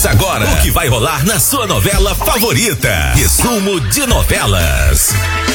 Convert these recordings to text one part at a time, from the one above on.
Ouça agora o que vai rolar na sua novela favorita. Resumo de novelas.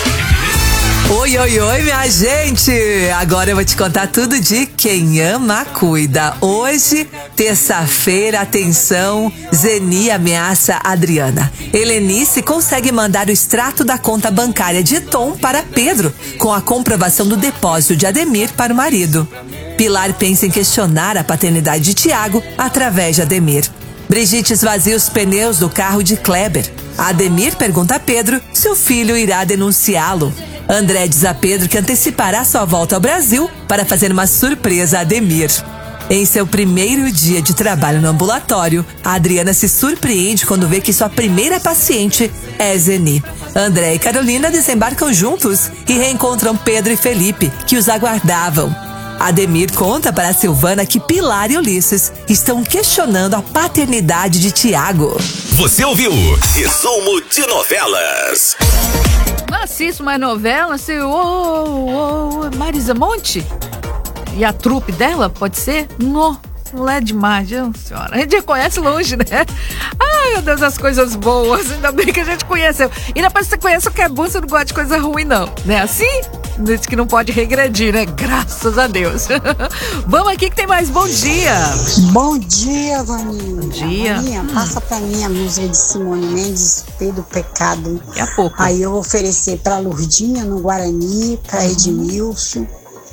Oi, oi, oi, minha gente! Agora eu vou te contar tudo de Quem Ama, Cuida. Hoje, terça-feira, atenção, Zeni ameaça Adriana. Helenice consegue mandar o extrato da conta bancária de Tom para Pedro, com a comprovação do depósito de Ademir para o marido. Pilar pensa em questionar a paternidade de Tiago através de Ademir. Brigitte esvazia os pneus do carro de Kleber. Ademir pergunta a Pedro se o filho irá denunciá-lo. André diz a Pedro que antecipará sua volta ao Brasil para fazer uma surpresa a Ademir. Em seu primeiro dia de trabalho no ambulatório, a Adriana se surpreende quando vê que sua primeira paciente é Zeni. André e Carolina desembarcam juntos e reencontram Pedro e Felipe, que os aguardavam. Ademir conta para Silvana que Pilar e Ulisses estão questionando a paternidade de Tiago. Você ouviu? Resumo de novelas. Não assisto mais novela, assim, Marisa Monte? E a trupe dela, pode ser? Não é demais, senhora. A gente conhece longe, né? Ai, meu Deus, as coisas boas. Ainda bem que a gente conheceu. E depois que você conhece o que é bom, você não gosta de coisa ruim, não. Não é assim? Diz que não pode regredir, né? Graças a Deus. Vamos aqui que tem mais. Bom dia. Bom dia, Vaninha. Bom dia. Vaninha, passa pra mim a música de Simone Mendes, Pedro Pecado. Daqui a pouco. Aí eu vou oferecer pra Lourdinha no Guarani, pra Edmilson,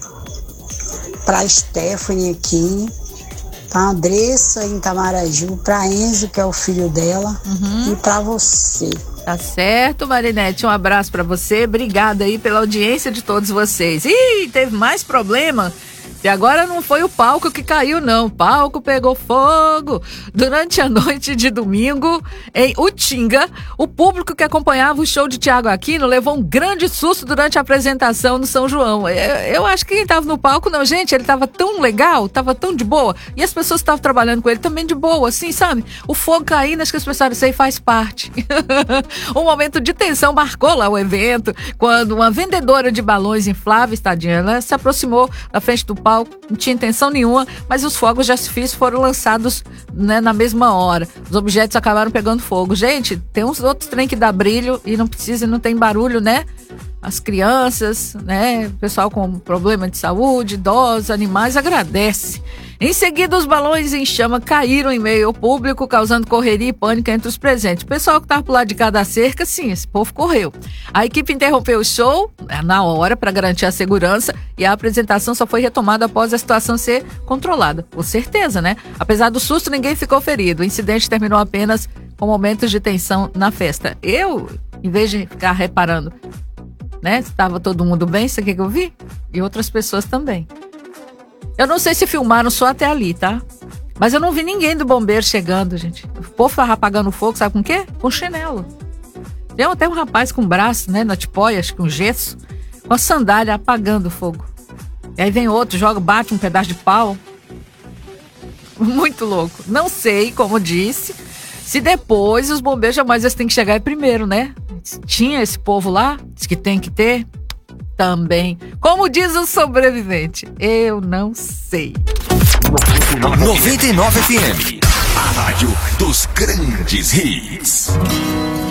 pra Stephanie aqui, pra Andressa em Tamaraju, pra Enzo, que é o filho dela, e pra você. Tá certo, Marinete, um abraço pra você, obrigada aí pela audiência de todos vocês. Ih, teve mais problema? E agora não foi o palco que caiu, não. O palco pegou fogo. Durante a noite de domingo, em Utinga, o público que acompanhava o show de Tiago Aquino levou um grande susto durante a apresentação no São João. Eu acho que quem tava no palco, não, gente, ele tava tão legal, tava tão de boa. E as pessoas que estavam trabalhando com ele também de boa, assim, sabe? O fogo caindo, acho que as pessoas isso aí faz parte. Um momento de tensão marcou lá o evento, quando uma vendedora de balões infláveis, tadinha, ela se aproximou da frente do palco, não tinha intenção nenhuma, mas os fogos de artifício foram lançados, né, na mesma hora. Os objetos acabaram pegando fogo. Gente, tem uns outros trem que dá brilho e não precisa, não tem barulho, né? As crianças, né? O pessoal com problema de saúde, idosos, animais, agradece. Em seguida, os balões em chama caíram em meio ao público, causando correria e pânico entre os presentes. O pessoal que estava pro lado de cada cerca, sim, esse povo correu. A equipe interrompeu o show na hora para garantir a segurança e a apresentação só foi retomada após a situação ser controlada. Com certeza, né? Apesar do susto, ninguém ficou ferido. O incidente terminou apenas com momentos de tensão na festa. Eu, em vez de ficar reparando, né, se estava todo mundo bem, isso aqui que eu vi, e outras pessoas também. Eu não sei se filmaram só até ali, tá? Mas eu não vi ninguém do bombeiro chegando, gente. O povo tava apagando o fogo, sabe com o quê? Com chinelo. Tem até um rapaz com braço, né, na tipóia, acho que um gesso, com a sandália apagando o fogo. E aí vem outro, bate um pedaço de pau. Muito louco. Não sei, como disse, se depois os bombeiros jamais eles têm que chegar primeiro, né? Tinha esse povo lá, diz que tem que ter também. Como diz o sobrevivente, eu não sei. 99 FM, a rádio dos grandes hits.